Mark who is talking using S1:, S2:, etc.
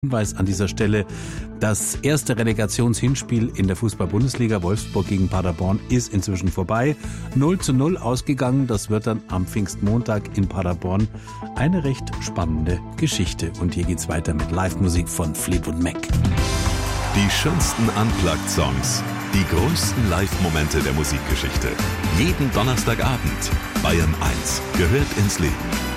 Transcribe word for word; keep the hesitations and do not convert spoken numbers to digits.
S1: Hinweis an dieser Stelle, das erste Relegationshinspiel in der Fußball-Bundesliga Wolfsburg gegen Paderborn ist inzwischen vorbei. null zu null ausgegangen, das wird dann am Pfingstmontag in Paderborn eine recht spannende Geschichte. Und hier geht's weiter mit Live-Musik von Fleetwood Mac.
S2: Die schönsten Unplugged-Songs, die größten Live-Momente der Musikgeschichte. Jeden Donnerstagabend Bayern eins gehört ins Leben.